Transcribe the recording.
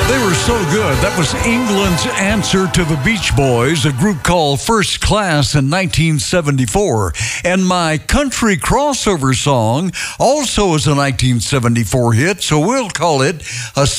They were so good. That was England's answer to the Beach Boys, a group called First Class in 1974. And my country crossover song also is a 1974 hit, so we'll call it a